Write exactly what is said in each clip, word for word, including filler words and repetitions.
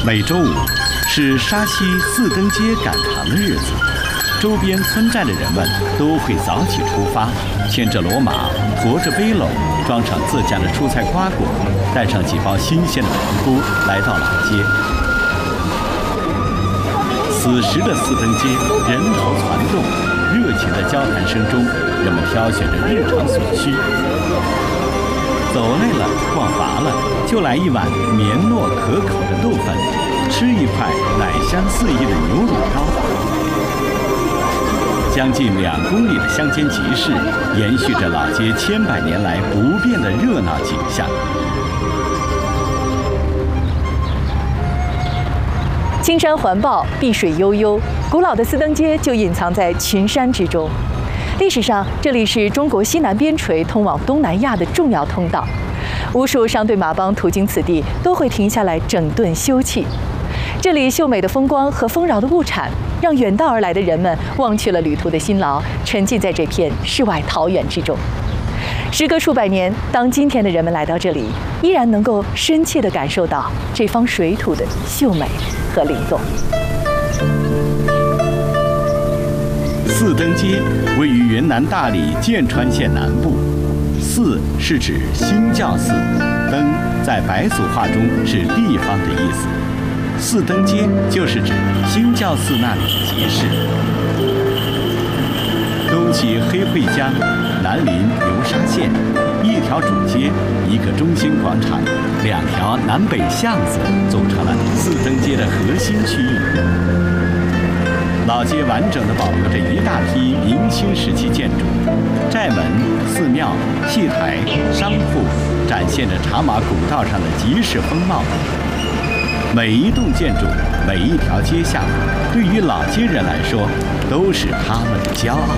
每周五是沙溪四灯节赶堂的日子，周边村寨的人们都会早起出发，牵着骡马，驮着背篓，装上自家的蔬菜瓜果，带上几包新鲜的蘑菇，来到老街。此时的四灯街人头攒动，热情的交谈声中，人们挑选着日常所需。走累了，逛乏了，就来一碗绵糯可口的豆粉，吃一块奶香四溢的牛乳糕。将近两公里的乡间集市，延续着老街千百年来不变的热闹景象。 青山环抱，碧水悠悠，古老的四灯街就隐藏在群山之中。历史上，这里是中国西南边陲通往东南亚的重要通道，无数商队马帮途经此地，都会停下来整顿休憩。这里秀美的风光和丰饶的物产，让远道而来的人们忘却了旅途的辛劳，沉浸在这片世外桃源之中。时隔数百年，当今天的人们来到这里，依然能够深切地感受到这方水土的秀美和灵动。 四灯街位于云南大理剑川县南部，四是指兴教寺，灯在白族话中是地方的意思。四灯街就是指兴教寺那里的集市。东起黑会江，南临流沙县，一条主街，一个中心广场，两条南北巷子组成了四灯街的核心区域。老街完整地保留着一大批明清时期建筑，寨门、寺庙、戏台、商铺，展现着茶马古道上的集市风貌。每一栋建筑，每一条街巷，对于老街人来说，都是他们的骄傲。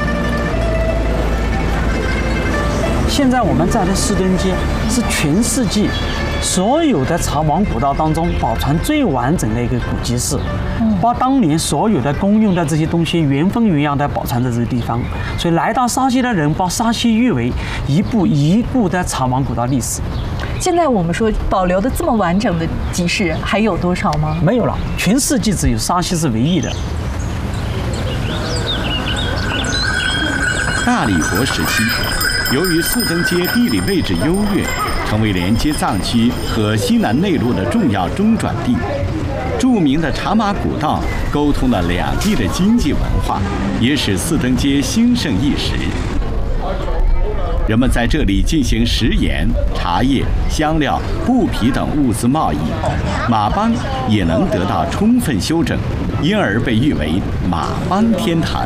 现在我们在的四灯街是全世界所有的茶王古道当中保存最完整的一个古集市，把当年所有的公用的这些东西原封原样的保存在这个地方，所以来到沙溪的人把沙溪誉为一部一部的茶王古道历史。 现在我们说保留的这么完整的集市还有多少吗？ 没有了，全世界只有沙溪是唯一的。 大理国时期，由于四灯街地理位置优越，成为连接藏区和西南内陆的重要中转地。著名的茶马古道沟通了两地的经济文化，也使四灯街兴盛一时。人们在这里进行食盐、茶叶、香料、布匹等物资贸易，马帮也能得到充分休整，因而被誉为马帮天堂。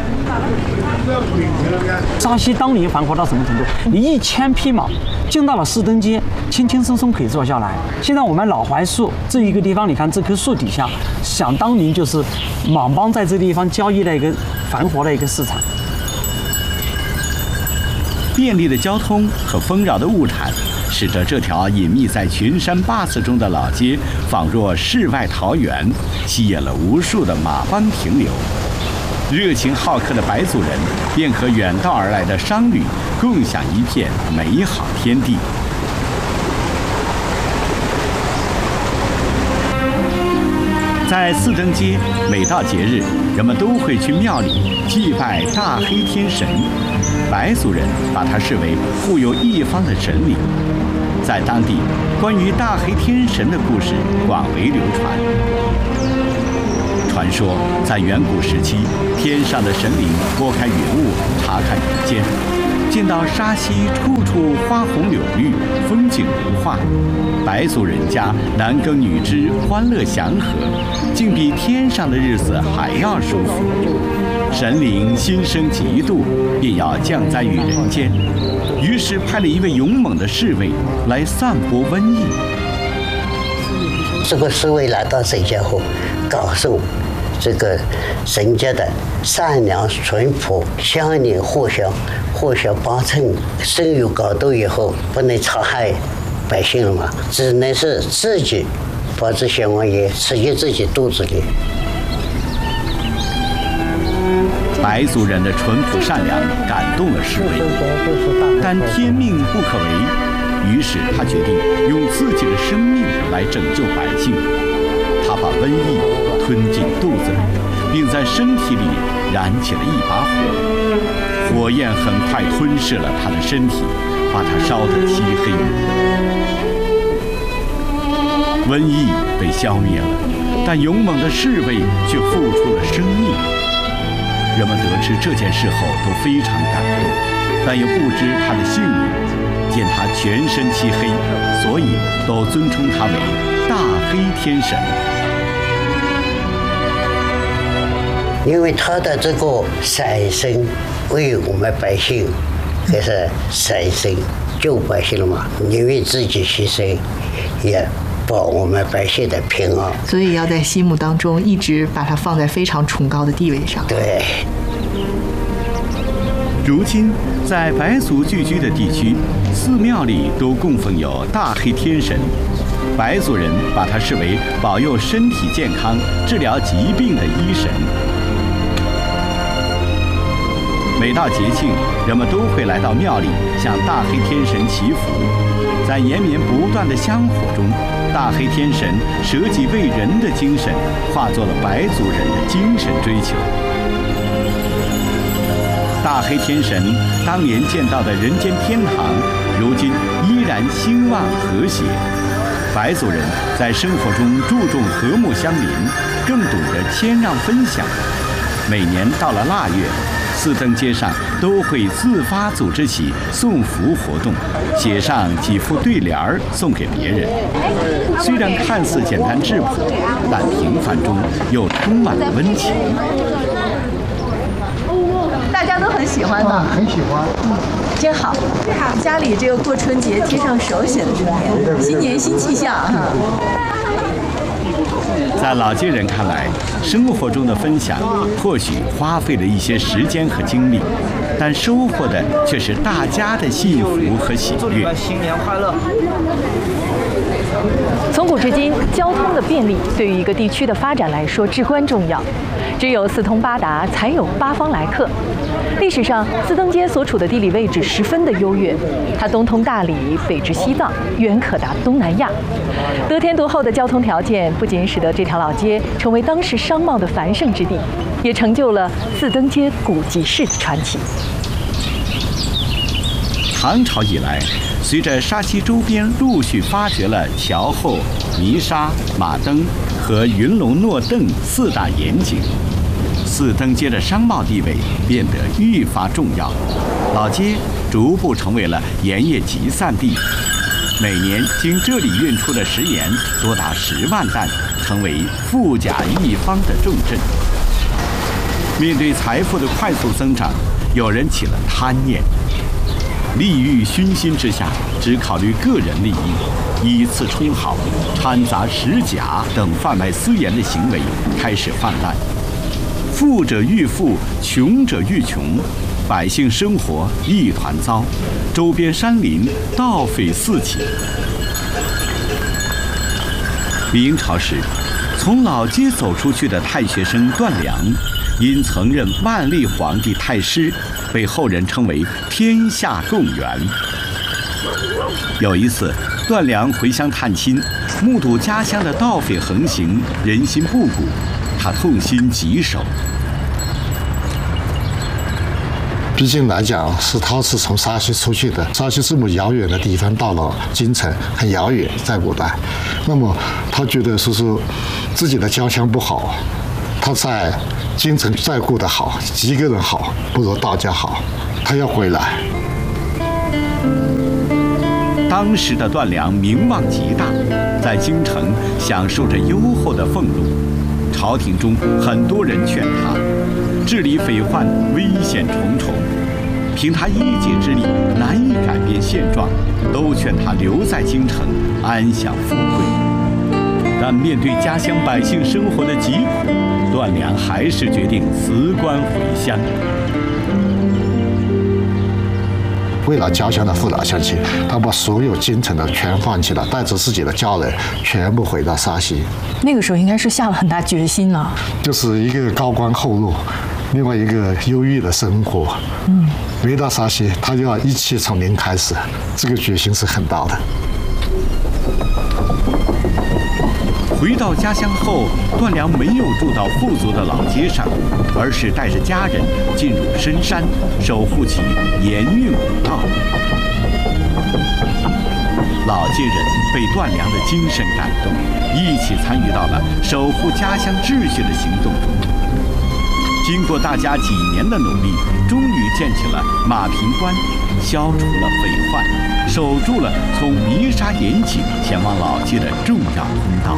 沙溪当年繁华到什么程度？你一千匹马进到了四灯街，轻轻松松可以坐下来。现在我们老槐树这一个地方，你看这棵树底下，想当年就是马帮在这地方交易的一个繁华的一个市场。 便利的交通和丰饶的物产，使得这条隐秘在群山坝次中的老街，仿若世外桃源，吸引了无数的马帮停留。热情好客的白族人便和远道而来的商旅共享一片美好天地。在四灯街，每到节日，人们都会去庙里祭拜大黑天神。白族人把它视为护佑一方的神灵。在当地，关于大黑天神的故事广为流传。传说，在远古时期，天上的神灵拨开云雾，察看人间，见到沙溪处处花红柳绿，风景如画。白族人家男耕女织，欢乐祥和，竟比天上的日子还要舒服。神灵心生嫉妒，便要降灾于人间，于是派了一位勇猛的侍卫来散播瘟疫。 这个侍卫来到谁家后，告诉这个神家的善良淳朴，乡邻互相互相帮衬，身有高度以后，不能残害百姓了嘛，只能是自己把这些玩意吃进自己肚子里。 白族人的淳朴善良感动了侍卫，但天命不可违，于是他决定用自己的生命来拯救百姓。 把瘟疫吞进肚子里，并在身体里燃起了一把火，火焰很快吞噬了他的身体，把他烧得漆黑。瘟疫被消灭了，但勇猛的侍卫却付出了生命。人们得知这件事后都非常感动，但又不知他的姓名。见他全身漆黑，所以都尊称他为大黑天神。 因为他的这个闪身为我们百姓，可是闪身救百姓了嘛，因为自己牺牲，也保我们百姓的平安。 所以要在心目当中一直把它放在非常崇高的地位上。 对。 如今，在白族聚居的地区，寺庙里都供奉有大黑天神。白族人把他视为保佑身体健康、治疗疾病的医神。每到节庆，人们都会来到庙里向大黑天神祈福。在延绵不断的香火中，大黑天神舍己为人的精神，化作了白族人的精神追求。大黑天神当年建造的人间天堂，如今依然兴旺和谐。白族人在生活中注重和睦相邻，更懂得谦让分享。每年到了腊月，四灯街上都会自发组织起送福活动，写上几副对联儿送给别人。虽然看似简单质朴，但平凡中又充满了温情。 大家都很喜欢的， 很喜欢， 嗯，真好。家里这个过春节贴上手写的这个新年新气象哈。 在老街人看来，生活中的分享或许花费了一些时间和精力，但收获的却是大家的幸福和喜悦。 新年快乐！ 从古至今，交通的便利对于一个地区的发展来说至关重要。只有四通八达，才有八方来客。历史上，四灯街所处的地理位置十分的优越，它东通大理，北至西藏，远可达东南亚。得天独厚的交通条件，不仅使得这条老街成为当时商贸的繁盛之地，也成就了四灯街古集市的传奇。 唐朝以来，随着沙溪周边陆续发掘了乔后、弥沙、马登和云龙诺邓四大盐井，四灯街的商贸地位变得愈发重要，老街逐步成为了盐业集散地。每年经这里运出的食盐多达十万担，成为富甲一方的重镇。面对财富的快速增长，有人起了贪念。利欲熏心之下，只考虑个人利益，以次充好、掺杂实假等贩卖私盐的行为开始泛滥。富者愈富，穷者愈穷，百姓生活一团糟，周边山林盗匪四起。明朝时，从老街走出去的太学生段良，因曾任万历皇帝太师，被后人称为天下贡员。有一次，段良回乡探亲，目睹家乡的盗匪横行，人心不古，他痛心疾首。 毕竟来讲，是他是从沙溪出去的，沙溪这么遥远的地方到了京城，很遥远，在古代。那么他觉得说是自己的家乡不好，他在京城再过得好，一个人好不如大家好，他要回来。 当时的段良名望极大，在京城享受着优厚的俸禄，朝廷中很多人劝他治理匪患危险重重，凭他一己之力难以改变现状，都劝他留在京城安享富贵。但面对家乡百姓生活的疾苦，段良还是决定辞官回乡。 为了家乡的父老乡亲，他把所有京城的全放弃了，带着自己的家人全部回到沙溪。 那个时候应该是下了很大决心了， 就是一个高官厚禄，另外一个优越的生活。嗯，回到沙溪，他就要一切从零开始，这个决心是很大的。 回到家乡后，段良没有住到富足的老街上，而是带着家人进入深山，守护起盐运古道。老街人被段良的精神感动，一起参与到了守护家乡秩序的行动中。经过大家几年的努力，终于建起了马平关，消除了匪患，守住了从弥沙盐井前往老街的重要通道。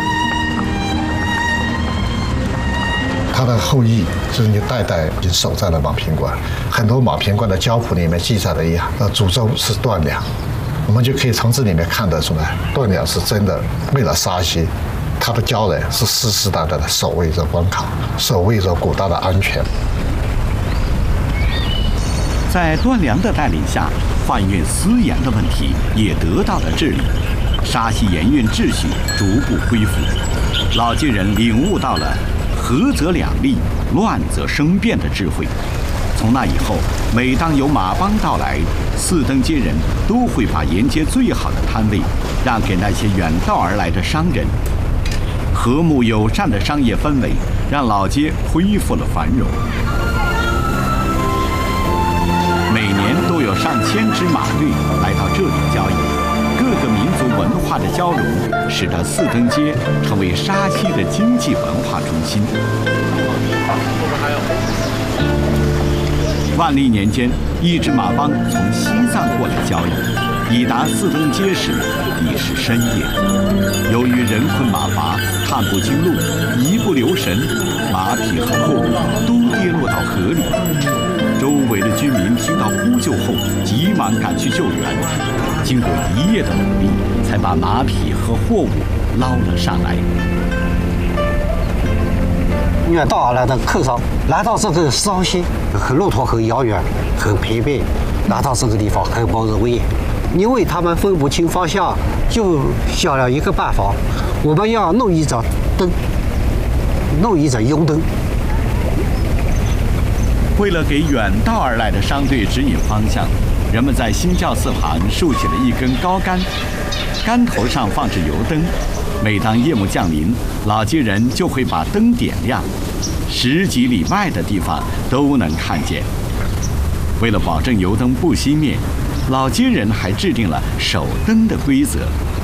他的后裔就是你代代已经守在了马平关，很多马平关的交谱里面记载的一样，呃，祖宗是段良，我们就可以从这里面看得出来，段良是真的为了沙溪，他的家人是世世代代的守卫着关卡，守卫着古道的安全。 在段良的带领下，贩运私盐的问题也得到了治理，沙溪盐运秩序逐步恢复。老街人领悟到了和则两利，乱则生变的智慧。从那以后，每当有马帮到来，四登街人都会把沿街最好的摊位让给那些远道而来的商人。和睦友善的商业氛围让老街恢复了繁荣。每年都有上千支马队来到这里交易，各个民族文化的交融，使得四登街成为沙溪的经济文化中心。万历年间，一支马帮从西藏过来交易，抵达四登街时已是深夜。由于人困马乏，看不清路，一不留神，马匹和货物都跌落到河里。周围的居民听到呼救后，急忙赶去救援。经过一夜的努力，才把马匹和货物捞了上来。 远道而来的客商来到这个沙溪，和路途很遥远，很疲惫，来到这个地方很不容易。因为他们分不清方向，就想了一个办法，我们要弄一盏灯，弄一盏油灯。 为了给远道而来的商队指引方向，人们在新教寺旁竖起了一根高杆，杆头上放置油灯。每当夜幕降临，老街人就会把灯点亮，十几里外的地方都能看见。为了保证油灯不熄灭，老街人还制定了守灯的规则。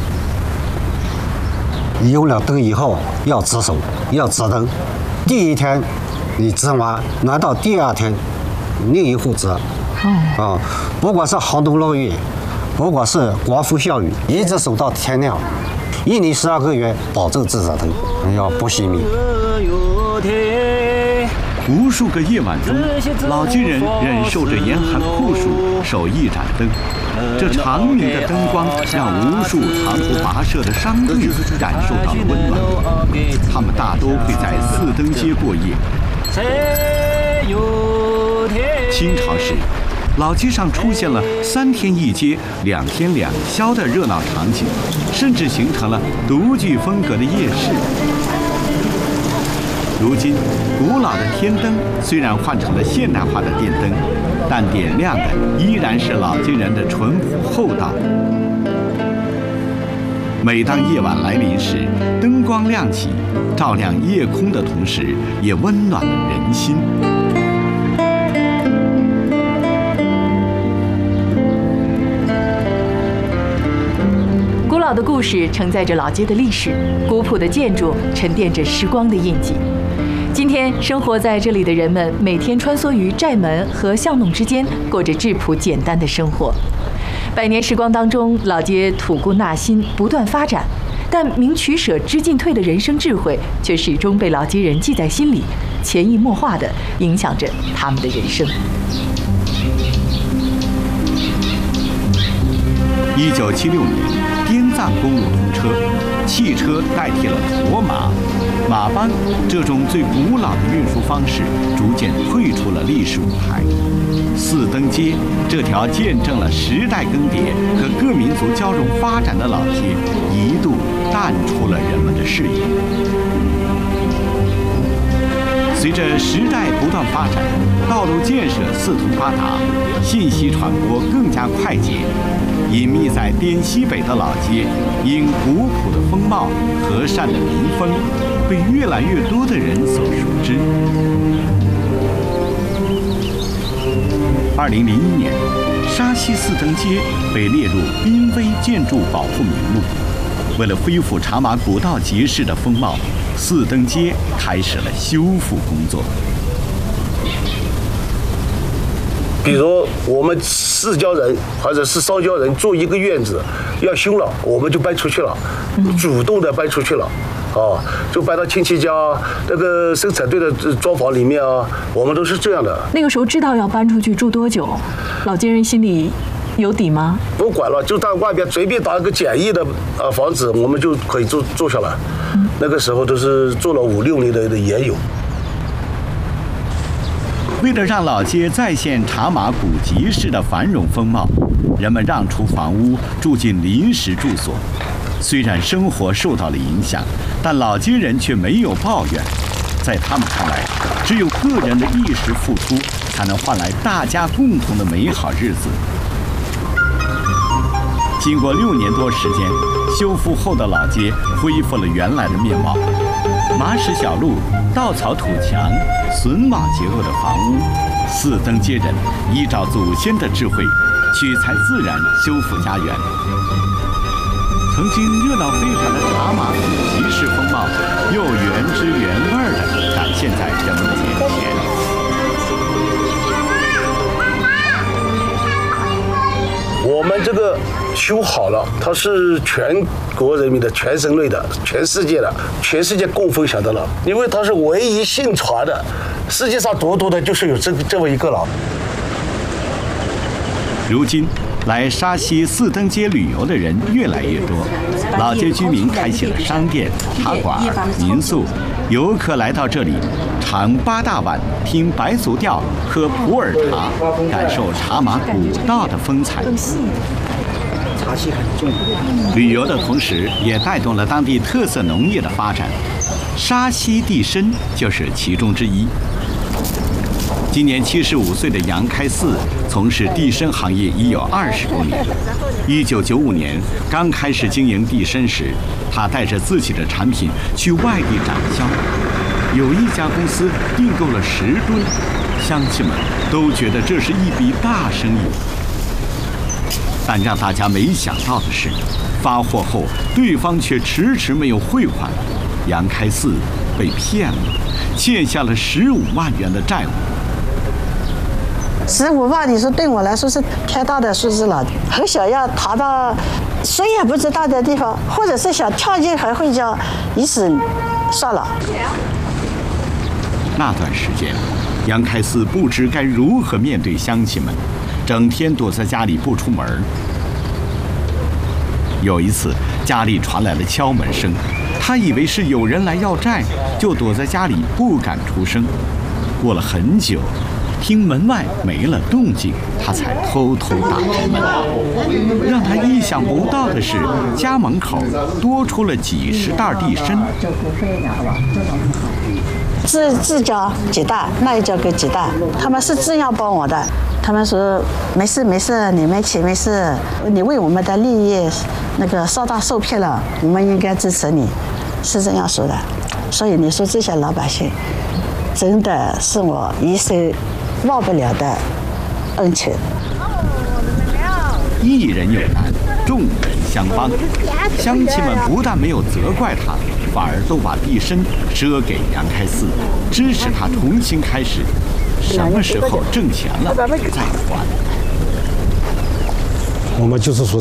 有了灯以后要值守，要值灯。第一天你值完，难道第二天另一户值？啊，不管是寒冬落雨，不管是刮风下雨，一直守到天亮。一年十二个月，保证这盏灯要不熄灭。 无数个夜晚中，老街人忍受着严寒酷暑，守一盏灯。这长明的灯光让无数长途跋涉的商队感受到了温暖。他们大都会在四登街过夜。清朝时，老街上出现了三天一街、两天两宵的热闹场景，甚至形成了独具风格的夜市。如今，古老的天灯虽然换成了现代化的电灯，但点亮的依然是老街人的淳朴厚道。每当夜晚来临时，灯光亮起，照亮夜空的同时，也温暖了人心。 古老的故事承载着老街的历史，古朴的建筑沉淀着时光的印记。今天，生活在这里的人们每天穿梭于寨门和巷弄之间，过着质朴简单的生活。百年时光当中，老街吐故纳新，不断发展，但明取舍、知进退的人生智慧却始终被老街人记在心里，潜移默化地影响着他们的人生。 一九七六年，滇藏公路通车，汽车代替了驮马，马帮这种最古老的运输方式逐渐退出了历史舞台。四登街这条见证了时代更迭和各民族交融发展的老街，一度淡出了人们的视野。随着时代不断发展，道路建设四通八达，信息传播更加快捷， 隐秘在滇西北的老街，因古朴的风貌、和善的民风，被越来越多的人所熟知。二零零一年，沙溪四灯街被列入濒危建筑保护名录。为了恢复茶马古道集市的风貌，四灯街开始了修复工作。 比如我们四家人或者是三家人住一个院子，要修了，我们就搬出去了，主动的搬出去了。啊，就搬到亲戚家那个生产队的庄房里面啊，我们都是这样的。 那个时候知道要搬出去住多久，老街人心里有底吗？ 不管了，就到外边随便打一个简易的呃房子，我们就可以住住下来。嗯、那个时候都是住了五六年的也有。 为了让老街再现茶马古集市的繁荣风貌，人们让出房屋，住进临时住所。虽然生活受到了影响，但老街人却没有抱怨。在他们看来，只有个人的一时付出，才能换来大家共同的美好日子。经过六年多时间，修复后的老街恢复了原来的面貌，麻石小路、稻草土墙、榫瓦结构的房屋，四灯街人依照祖先的智慧，取材自然修复家园。曾经热闹非凡的茶马古集市风貌，又原汁原味地展现在人们的眼前。 我们这个修好了，它是全国人民的、全人类的、全世界的、全世界共分享的了，因为它是唯一幸传的，世界上独独的就是有这个这么一个了。 如今，来沙溪四灯街旅游的人越来越多，老街居民开起了商店、茶馆、民宿，游客来到这里，尝八大碗，听白族调，喝普洱茶，感受茶马古道的风采。 茶气很重。 旅游的同时，也带动了当地特色农业的发展，沙溪地参就是其中之一。今年七十五岁的杨开四从事地参行业已有二十多年。一九九五年刚开始经营地参时，他带着自己的产品去外地展销，有一家公司订购了十吨，乡亲们都觉得这是一笔大生意。但让大家没想到的是，发货后对方却迟迟没有汇款，杨开四被骗了，欠下了十五万元的债务。 十五万，你说对我来说是太大的数字了。很想要逃到谁也不知道的地方，或者是想跳进还会叫以死算了。 那段时间，杨开四不知该如何面对乡亲们，整天躲在家里不出门。有一次，家里传来了敲门声，他以为是有人来要债，就躲在家里不敢出声。过了很久，听门外没了动静，他才偷偷打开门。让他意想不到的是，家门口多出了几十袋地参。 自自家几袋，那一家给几袋，他们是这样帮我的。他们说没事没事，你们起没事，你为我们的利益那个受到受骗了，我们应该支持你，是这样说的。所以你说这些老百姓，真的是我一生忘不了的恩情。 一人有难，众人相帮。乡亲们不但没有责怪他，反而都把地参赊给杨开四，支持他重新开始。什么时候挣钱了再还。 我们就是说